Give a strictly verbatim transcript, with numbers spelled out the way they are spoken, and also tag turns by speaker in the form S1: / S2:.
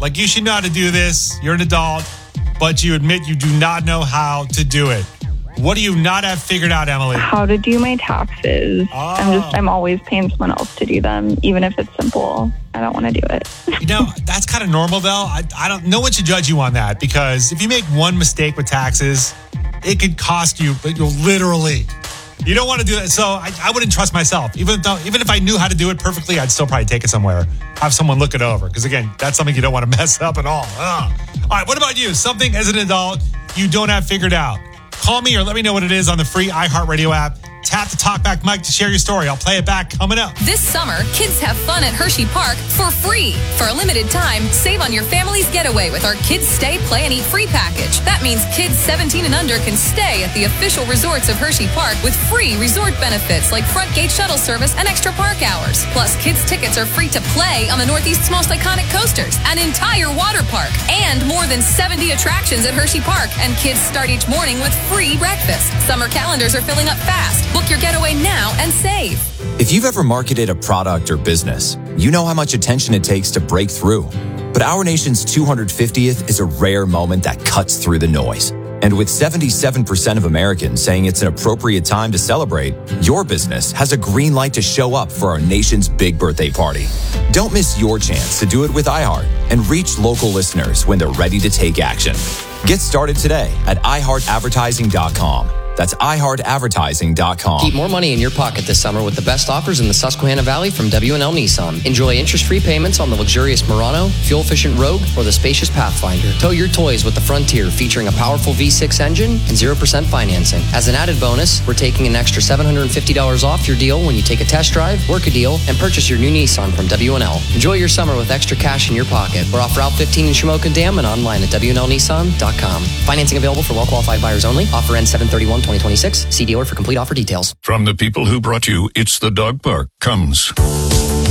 S1: Like, you should know how to do this. You're an adult, but you admit you do not know how to do it. What do you not have figured out, Emily?
S2: How to do my taxes.
S1: Oh.
S2: I'm just, I'm always paying someone else to do them, even if it's simple. I don't want to do it.
S1: You know, that's kind of normal, though. I, I don't. No one should judge you on that, because if you make one mistake with taxes, it could cost you, but you'll literally. You don't want to do that. So I, I wouldn't trust myself. Even though, even if I knew how to do it perfectly, I'd still probably take it somewhere. Have someone look it over. Because again, that's something you don't want to mess up at all. Ugh. All right, what about you? Something as an adult you don't have figured out. Call me or let me know what it is on the free iHeartRadio app. Tap the talkback mic to share your story. I'll play it back coming up.
S3: This summer, kids have fun at Hershey Park for free. For a limited time, save on your family's getaway with our Kids Stay, Play, and Eat free package. That means kids seventeen and under can stay at the official resorts of Hershey Park with free resort benefits like front gate shuttle service and extra park hours. Plus, kids' tickets are free to play on the Northeast's most iconic coasters, an entire water park, and more than seventy attractions at Hershey Park. And kids start each morning with free breakfast. Summer calendars are filling up fast. Book your getaway now and save.
S4: If you've ever marketed a product or business, you know how much attention it takes to break through. But our nation's two hundred fiftieth is a rare moment that cuts through the noise. And with seventy-seven percent of Americans saying it's an appropriate time to celebrate, your business has a green light to show up for our nation's big birthday party. Don't miss your chance to do it with iHeart and reach local listeners when they're ready to take action. Get started today at i heart advertising dot com. That's i heart advertising dot com.
S5: Keep more money in your pocket this summer with the best offers in the Susquehanna Valley from W and L Nissan. Enjoy interest-free payments on the luxurious Murano, fuel-efficient Rogue, or the spacious Pathfinder. Tow your toys with the Frontier, featuring a powerful V six engine and zero percent financing. As an added bonus, we're taking an extra seven hundred fifty dollars off your deal when you take a test drive, work a deal, and purchase your new Nissan from W and L. Enjoy your summer with extra cash in your pocket. We're off Route fifteen in Shamokin Dam and online at W and L Nissan dot com. Financing available for well-qualified buyers only. Offer ends seven thirty-one twenty twenty-six. See dealer for complete offer details.
S6: From the people who brought you It's the Dog Park comes